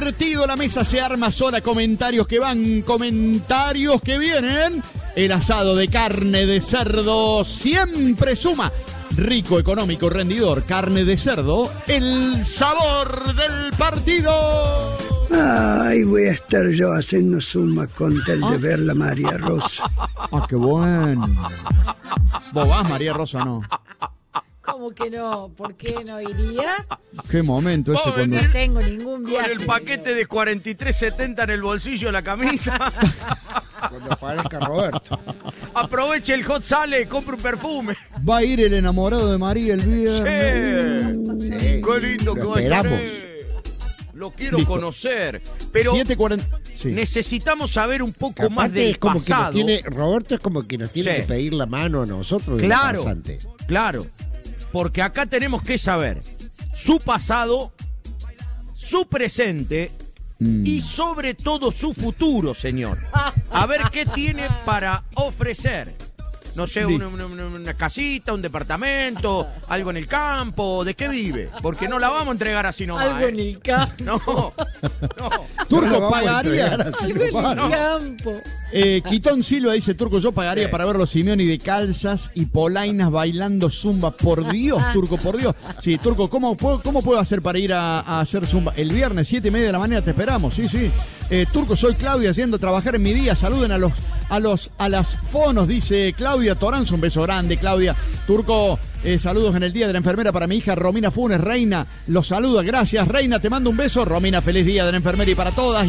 partido, la mesa se arma sola, comentarios que van, comentarios que vienen. El asado de carne de cerdo siempre suma. Rico, económico, rendidor, carne de cerdo, el sabor del partido. Ay, voy a estar yo haciendo suma con tal de ver la María Rosa. Ah, qué bueno. ¿Vos vas, María Rosa, no? ¿Cómo que no? ¿Por qué no iría? Qué momento ese cuando... No tengo ningún viaje. Con el paquete de 43.70 en el bolsillo de la camisa. Cuando aparezca Roberto. Aproveche el hot sale, compre un perfume. Va a ir el enamorado de María el viernes. Sí. Qué lindo que va a estar. Esperamos. Lo quiero Listo. conocer. Pero 7:40. Sí. necesitamos saber un poco Aparte, más del es como que nos pasado. Roberto es como que nos tiene Sí. que pedir la mano a nosotros. Claro, pasante. claro. Porque acá tenemos que saber su pasado, su presente y sobre todo su futuro, señor. A ver qué tiene para ofrecer. No sé, una casita, un departamento, algo en el campo. ¿De qué vive? Porque no la vamos a entregar así nomás. Algo en el campo. No. Turco pagaría. Algo en el campo. Quitón Silva dice, Turco, yo pagaría para ver los Simeoni de calzas y polainas bailando zumba. Por Dios, Turco, por Dios. Sí, Turco, ¿cómo puedo hacer para ir a hacer zumba? El viernes, 7:30 de la mañana te esperamos, sí. Turco, soy Claudia haciendo trabajar en mi día. Saluden a las fonos, dice Claudia Toranzo. Un beso grande, Claudia. Turco, saludos en el día de la enfermera para mi hija Romina Funes. Reina, los saluda. Gracias, Reina, te mando un beso. Romina, feliz día de la enfermera y para todas.